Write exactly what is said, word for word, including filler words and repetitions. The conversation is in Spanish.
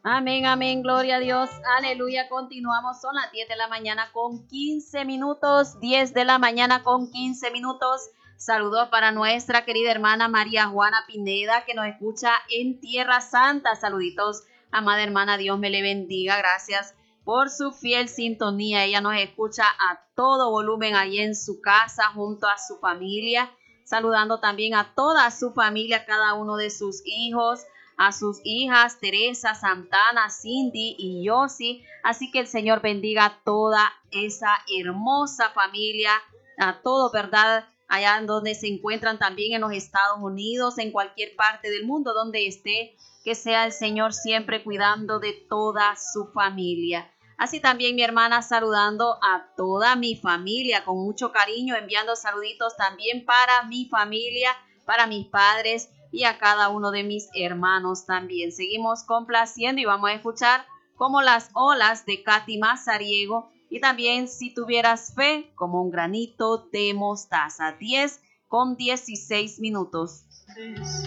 Amén, amén, gloria a Dios, aleluya. Continuamos, son las diez de la mañana con quince minutos, diez de la mañana con quince minutos. Saludos para nuestra querida hermana María Juana Pineda, que nos escucha en Tierra Santa. Saluditos, amada hermana, Dios me le bendiga. Gracias por su fiel sintonía. Ella nos escucha a todo volumen ahí en su casa junto a su familia. Saludando también a toda su familia, cada uno de sus hijos, a sus hijas Teresa, Santana, Cindy y Yossi. Así que el Señor bendiga a toda esa hermosa familia, a todos, ¿verdad? Allá donde se encuentran también en los Estados Unidos, en cualquier parte del mundo donde esté, que sea el Señor siempre cuidando de toda su familia. Así también mi hermana saludando a toda mi familia con mucho cariño, enviando saluditos también para mi familia, para mis padres y a cada uno de mis hermanos también. Seguimos complaciendo y vamos a escuchar como las olas de Katy Mazariego y también si tuvieras fe como un granito de mostaza. diez con dieciséis minutos.